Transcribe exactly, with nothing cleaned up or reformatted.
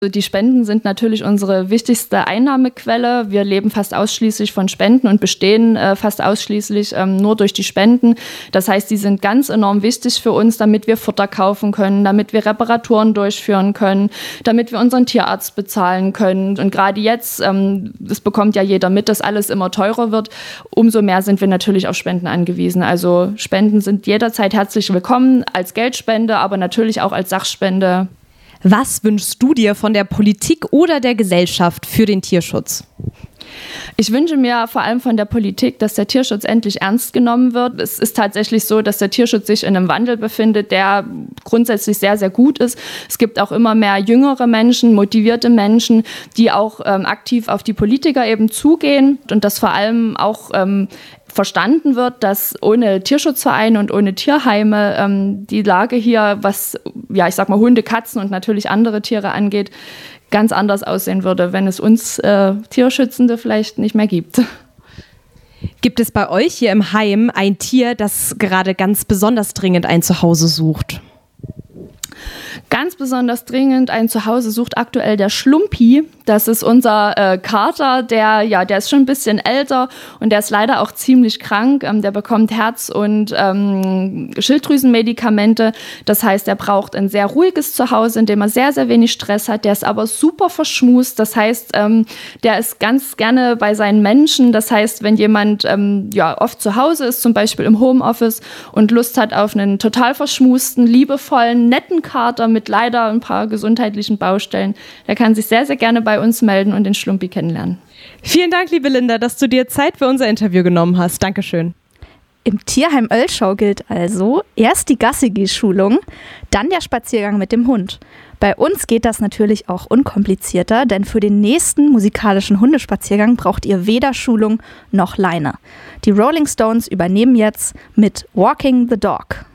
Die Spenden sind natürlich unsere wichtigste Einnahmequelle. Wir leben fast ausschließlich von Spenden und bestehen äh, fast ausschließlich ähm, nur durch die Spenden. Das heißt, die sind ganz enorm wichtig für uns, damit wir Futter kaufen können, damit wir Reparaturen durchführen können, damit wir unseren Tierarzt bezahlen können. Und gerade jetzt, ähm, das bekommt ja jeder mit, dass alles immer teurer wird, umso mehr sind wir natürlich auf Spenden angewiesen. Also Spenden sind jederzeit herzlich willkommen, als Geldspende, aber natürlich auch als Sachspende. Was wünschst du dir von der Politik oder der Gesellschaft für den Tierschutz? Ich wünsche mir vor allem von der Politik, dass der Tierschutz endlich ernst genommen wird. Es ist tatsächlich so, dass der Tierschutz sich in einem Wandel befindet, der grundsätzlich sehr, sehr gut ist. Es gibt auch immer mehr jüngere Menschen, motivierte Menschen, die auch ähm, aktiv auf die Politiker eben zugehen und das vor allem auch ähm, verstanden wird, dass ohne Tierschutzvereine und ohne Tierheime ähm, die Lage hier, was ja ich sag mal Hunde, Katzen und natürlich andere Tiere angeht, ganz anders aussehen würde, wenn es uns äh, Tierschützende vielleicht nicht mehr gibt. Gibt es bei euch hier im Heim ein Tier, das gerade ganz besonders dringend ein Zuhause sucht? Ganz besonders dringend ein Zuhause sucht aktuell der Schlumpi. Das ist unser äh, Kater, der, ja, der ist schon ein bisschen älter und der ist leider auch ziemlich krank. Ähm, der bekommt Herz- und ähm, Schilddrüsenmedikamente. Das heißt, er braucht ein sehr ruhiges Zuhause, in dem er sehr, sehr wenig Stress hat. Der ist aber super verschmust. Das heißt, ähm, der ist ganz gerne bei seinen Menschen. Das heißt, wenn jemand ähm, ja, oft zu Hause ist, zum Beispiel im Homeoffice und Lust hat auf einen total verschmusten, liebevollen, netten Kater mit leider ein paar gesundheitlichen Baustellen, der kann sich sehr, sehr gerne bei uns melden und den Schlumpi kennenlernen. Vielen Dank, liebe Linda, dass du dir Zeit für unser Interview genommen hast. Dankeschön. Im Tierheim Oelschau gilt also erst die Gassi-Schulung, dann der Spaziergang mit dem Hund. Bei uns geht das natürlich auch unkomplizierter, denn für den nächsten musikalischen Hundespaziergang braucht ihr weder Schulung noch Leine. Die Rolling Stones übernehmen jetzt mit Walking the Dog.